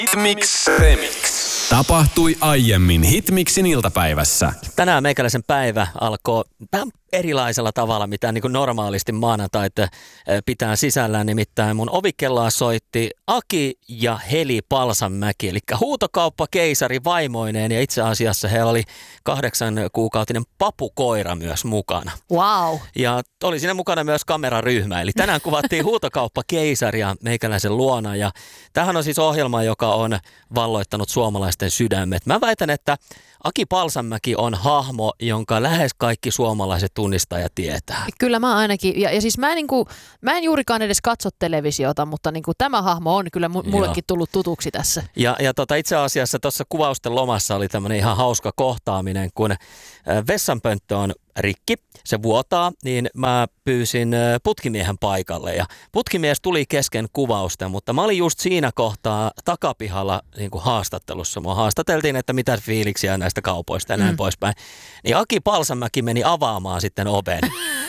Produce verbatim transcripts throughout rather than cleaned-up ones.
Hitmix Remix. Tapahtui aiemmin Hitmixin iltapäivässä. Tänään meikäläisen päivä alkoi vähän erilaisella tavalla, mitä niin kuin normaalisti maanantait pitää sisällään. Nimittäin mun ovikellaa soitti Aki ja Heli Palsanmäki, eli huutokauppakeisari vaimoineen. Ja itse asiassa heillä oli kahdeksan kuukautinen papukoira myös mukana. Wow. Ja oli siinä mukana myös kameraryhmä. Eli tänään kuvattiin huutokauppakeisaria meikäläisen luona. Ja tämähän on siis ohjelma, joka on valloittanut suomalaisten sydämet. Mä väitän, että Aki Palsanmäki on hahmo, jonka lähes kaikki suomalaiset tunnistaa ja tietää. Kyllä mä ainakin, ja, ja siis mä en, niin kuin, mä en juurikaan edes katso televisiota, mutta niin kuin tämä hahmo on kyllä mullekin tullut tutuksi tässä. Ja, ja tota, itse asiassa tuossa kuvausten lomassa oli tämmöinen ihan hauska kohtaaminen, kun vessanpönttö on rikki, se vuotaa, niin mä pyysin putkimiehen paikalle ja putkimies tuli kesken kuvausta, mutta mä olin just siinä kohtaa takapihalla niin kuin haastattelussa. Mua haastateltiin, että mitä fiiliksiä näistä kaupoista ja näin mm. poispäin. Niin Aki Palsanmäki meni avaamaan sitten oven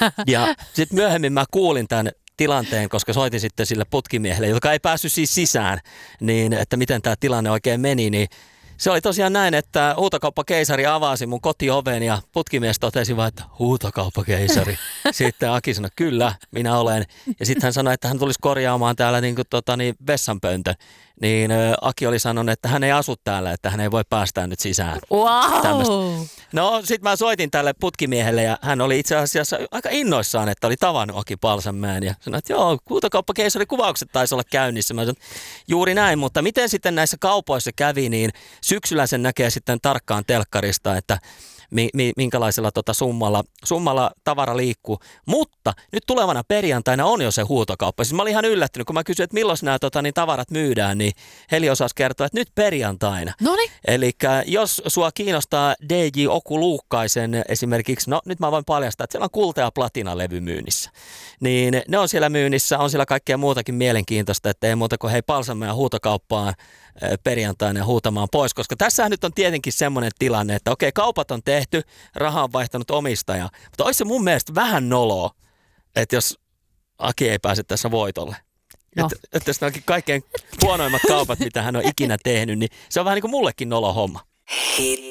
ja sitten myöhemmin mä kuulin tämän tilanteen, koska soitin sitten sille putkimiehelle, joka ei päässyt siis sisään, niin että miten tämä tilanne oikein meni, niin se oli tosiaan näin, että huutokauppakeisari avasi mun kotioven ja putkimies totesi vaan, että huutokauppakeisari. Sitten Aki sanoi, kyllä, minä olen. Ja sitten hän sanoi, että hän tulisi korjaamaan täällä niin kuin, tota, niin vessanpöntö. Niin ä, Aki oli sanonut, että hän ei asu täällä, että hän ei voi päästää nyt sisään. Wow! Tämmöstä. No sitten mä soitin tälle putkimiehelle ja hän oli itse asiassa aika innoissaan, että oli tavannut Aki Palsanmäen. Ja sanoi, että joo, huutokauppakeisari kuvaukset taisi olla käynnissä. Mä sanoin, juuri näin, mutta miten sitten näissä kaupoissa kävi, niin syksyllä sen näkee sitten tarkkaan telkkarista, että mi, mi, minkälaisella tota summalla, summalla tavara liikkuu. Mutta nyt tulevana perjantaina on jo se huutokauppa. Siis mä olin ihan yllättynyt, kun mä kysyin, että milloin nämä tota, niin tavarat myydään, niin Heli osasi kertoa, että nyt perjantaina. Noniin. Eli jos sua kiinnostaa D J Oku Luukkaisen esimerkiksi, no nyt mä voin paljastaa, että siellä on kulta- ja platinalevy myynnissä. Niin ne on siellä myynnissä, on siellä kaikkea muutakin mielenkiintoista, että ei muuta kuin hei Palsanmäen huutokauppaan perjantaina ja huutamaan pois, koska tässä nyt on tietenkin semmoinen tilanne, että okei, kaupat on tehty, raha on vaihtanut omistaja, mutta olisi se mun mielestä vähän noloa, että jos Aki ei pääse tässä voitolle. No. Että, että jos ne onkin kaikkein huonoimmat kaupat, mitä hän on ikinä tehnyt, niin se on vähän niin kuin mullekin nolo homma.